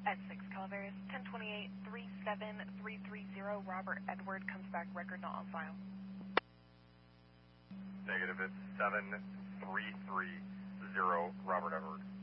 At 6 Calaveras, 1028-37330, Robert Edward comes back, record not on file. Negative, it's 7330, Robert Edward.